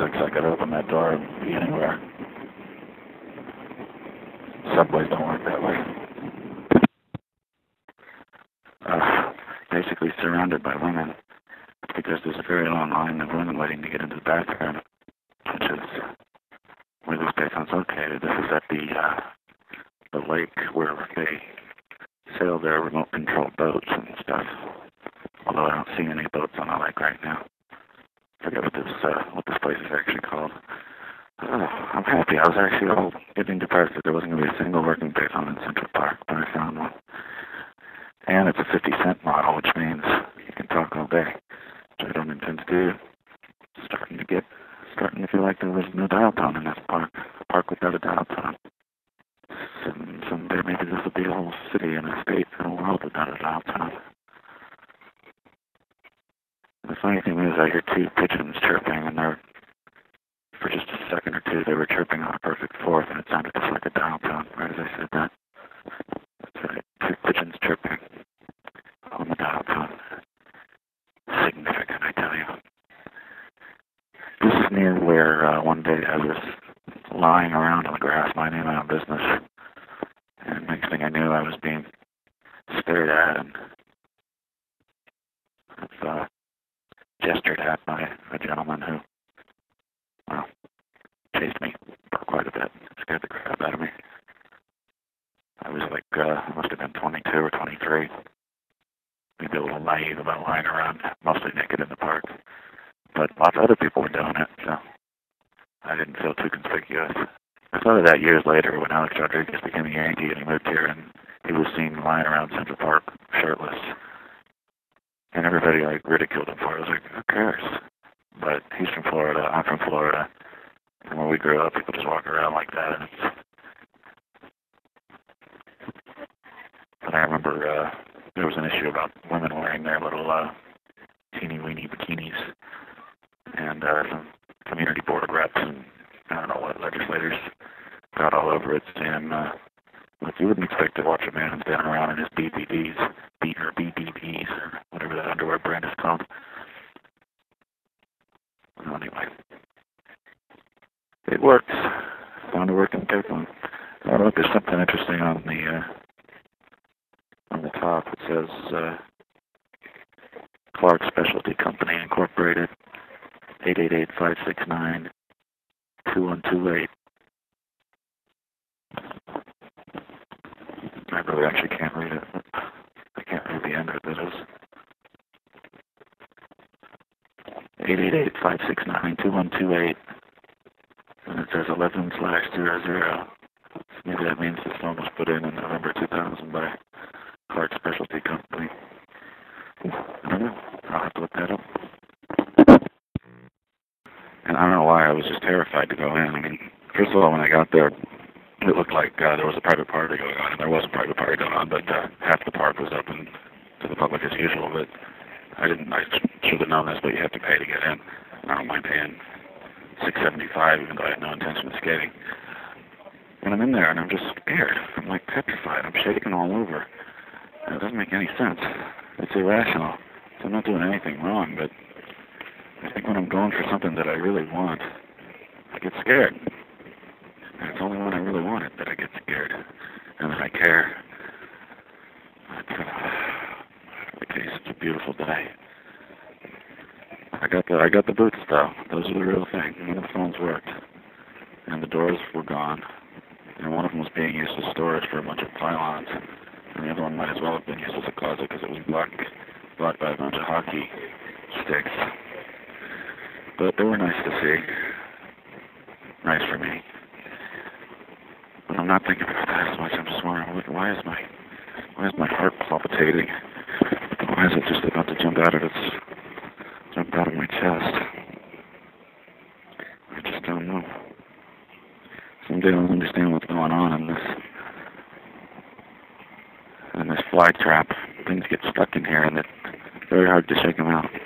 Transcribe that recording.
Matrix, I could open that door and be anywhere. Subways don't work that way. Basically surrounded by women, because there's a very long line of women waiting to get into the bathroom, which is where this station's located. This is at the lake where they sail their remote-controlled boats and stuff. Although I don't see any boats on the lake right now. I forget what this place is actually called. I'm happy. I was actually all getting depressed that there wasn't going to be a single working payphone in Central Park, but I found one. And it's a 50-cent model, which means you can talk all day, which I don't intend to do. Starting to feel like there was no dial tone in this park. A park without a dial tone. Someday maybe this will be a whole city and a state and a world without a dial tone. The funny thing is I hear two pigeons chirping, and for just a second or two they were chirping on a perfect fourth, and it sounded just like a dial tone right as I said that. That's right, two pigeons chirping on the dial tone. Significant, I tell you. This is near where one day I was lying around on the grass minding my own business, and next thing I knew I was being stared at and gestured at by a gentleman who, well, chased me for quite a bit, scared the crap out of me. I was like, I must have been 22 or 23, maybe a little naive about lying around, mostly naked in the park. But lots of other people were doing it, so I didn't feel too conspicuous. I thought of that years later when Alex Rodriguez became a Yankee and he moved here and he was seen lying around Central Park shirtless. And everybody ridiculed him for it. I was like, who cares? But he's from Florida, I'm from Florida. And when we grew up, people just walk around like that. But I remember there was an issue about women wearing their little teeny-weeny bikinis. And some community board reps and I don't know what legislators got all over it. And you wouldn't expect to watch a man standing around in his BBBs, or BBBs, or whatever that underwear brand is called. Well, anyway, it works. Found a working payphone. Oh, look, there's something interesting on the top. It says Clark Specialty Company Incorporated, 888-569-2128. I really actually can't read it. I can't read the end of it. That is 888-569-2128. And it says 11/00. Maybe that means this phone was put in November 2000 by Clark Specialty Company. I don't know. I'll have to look that up. And I don't know why I was just terrified to go in. I mean, first of all, when I got there, it looked like there was a private party going on, and there was a private party going on, but half the park was open to the public as usual. But I should have known this, but you have to pay to get in. And I don't mind paying $6.75, even though I had no intention of skating. And I'm in there, and I'm just scared. I'm like petrified. I'm shaking all over. And it doesn't make any sense. It's irrational. So I'm not doing anything wrong, but I think when I'm going for something that I really want, I get scared. And it's only when I really want it that I get scared, and that I care. But, okay, it's a beautiful day. I got the boots though. Those are the real thing. None of the phones worked, and the doors were gone. And one of them was being used as storage for a bunch of pylons, and the other one might as well have been used as a closet because it was blocked by a bunch of hockey sticks. But they were nice to see. Nice for me. But I'm not thinking about that as much. I'm just wondering, why is my heart palpitating? Why is it just about to jump out of my chest? I just don't know. Someday I'll understand what's going on in this fly trap. Things get stuck in here, and it's very hard to shake them out.